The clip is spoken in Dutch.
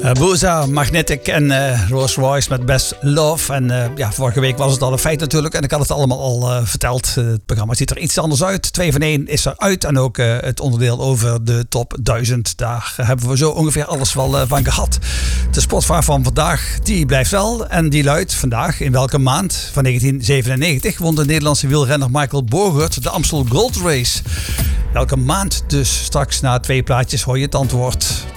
Booza, Magnetic en Rolls Royce met Best Love. En vorige week was het al een feit natuurlijk. En ik had het allemaal al verteld. Het programma ziet er iets anders uit. 2 van 1 is er uit. En ook het onderdeel over de top 1000. Daar hebben we zo ongeveer alles wel van gehad. De sportvraag van vandaag, die blijft wel. En die luidt vandaag: in welke maand van 1997 won de Nederlandse wielrenner Michael Bogert de Amstel Gold Race? Welke maand dus? Straks na 2 plaatjes hoor je het antwoord.